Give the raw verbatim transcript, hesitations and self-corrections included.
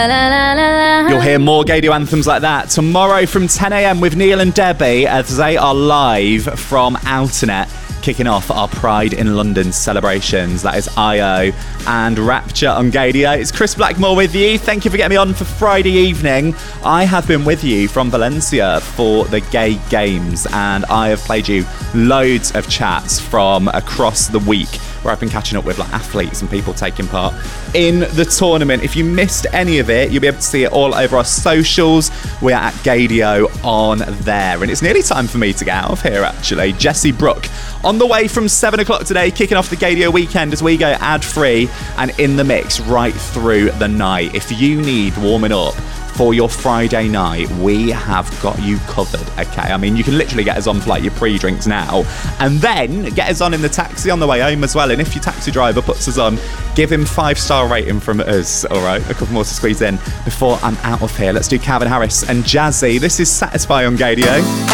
You'll hear more Gaydio anthems like that tomorrow from ten a.m. with Neil and Debbie as they are live from Outernet, kicking off our Pride in London celebrations. That is I O and Rapture on Gaydio. It's Chris Blackmore with you. Thank you for getting me on for Friday evening. I have been with you from Valencia for the Gay Games, and I have played you loads of chats from across the week where I've been catching up with like athletes and people taking part in the tournament. If you missed any of it, you'll be able to see it all over our socials. We are at Gaydio on there. And it's nearly time for me to get out of here, actually. Jessie Brooke on the way from seven o'clock today, kicking off the Gaydio weekend as we go ad-free and in the mix right through the night. If you need warming up for your Friday night, we have got you covered, okay? I mean, you can literally get us on for like your pre-drinks now and then get us on in the taxi on the way home as well. And if your taxi driver puts us on, give him five-star rating from us, all right? A couple more to squeeze in before I'm out of here. Let's do Calvin Harris and Jazzy. This is Satisfy on Gaydio.